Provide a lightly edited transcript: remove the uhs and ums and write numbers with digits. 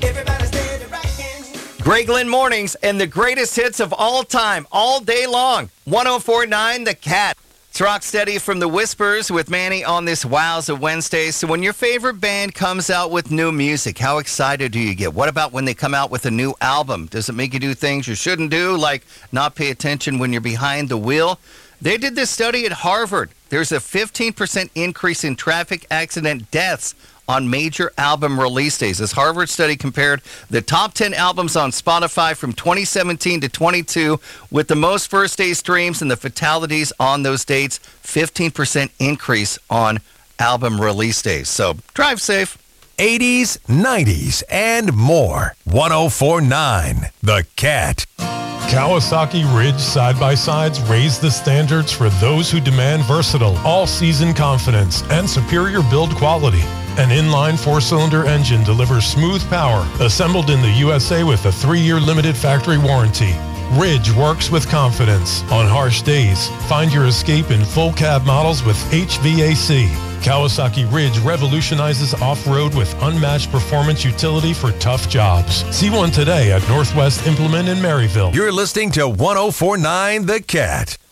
Everybody steady rocking. Greg Lynn Mornings and the greatest hits of all time, all day long. 104.9 The Cat. It's Rocksteady from The Whispers with Manny on this Wowza Wednesday. So when your favorite band comes out with new music, how excited do you get? What about when they come out with a new album? Does it make you do things you shouldn't do, like not pay attention when you're behind the wheel? They did this study at Harvard. There's a 15% increase in traffic accident deaths on major album release days. This Harvard study compared the top 10 albums on Spotify from 2017 to 22 with the most first-day streams and the fatalities on those dates. 15% increase on album release days. So drive safe. 80s, 90s, and more. 104.9 The Cat. Kawasaki Ridge side-by-sides raise the standards for those who demand versatile, all-season confidence and superior build quality. An inline four-cylinder engine delivers smooth power, assembled in the USA with a 3-year limited factory warranty. Ridge works with confidence. On harsh days, find your escape in full cab models with HVAC. Kawasaki Ridge revolutionizes off-road with unmatched performance utility for tough jobs. See one today at Northwest Implement in Maryville. You're listening to 104.9 The Cat.